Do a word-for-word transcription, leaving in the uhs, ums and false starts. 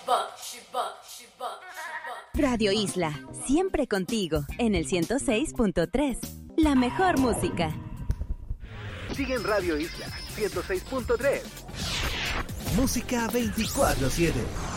Radio Isla, siempre contigo, en el ciento seis punto tres. La mejor música. Sigue en Radio Isla ciento seis punto tres. Música veinticuatro siete.